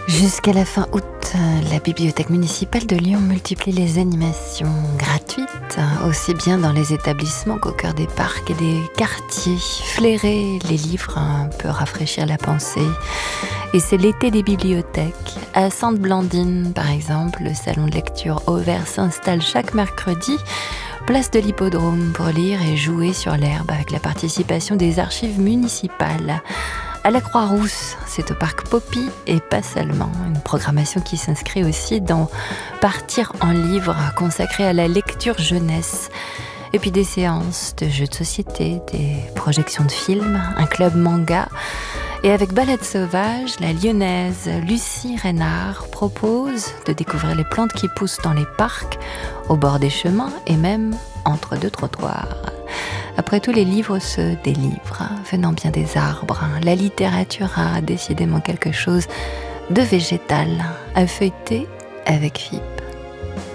Jusqu'à la fin août, la bibliothèque municipale de Lyon multiplie les animations gratuites, aussi bien dans les établissements qu'au cœur des parcs et des quartiers. Flairer les livres peut rafraîchir la pensée. Et c'est l'été des bibliothèques. À Sainte-Blandine, par exemple, le salon de lecture Auvert s'installe chaque mercredi, place de l'Hippodrome, pour lire et jouer sur l'herbe avec la participation des archives municipales. À la Croix-Rousse, c'est au parc Poppy et pas seulement. Une programmation qui s'inscrit aussi dans Partir en livre, consacrée à la lecture jeunesse. Et puis des séances de jeux de société, des projections de films, un club manga. Et avec Balade sauvage, la lyonnaise Lucie Reynard propose de découvrir les plantes qui poussent dans les parcs, au bord des chemins et même entre deux trottoirs. Après tout, les livres se délivrent, venant bien des arbres. La littérature a décidément quelque chose de végétal, à feuilleter avec FIP.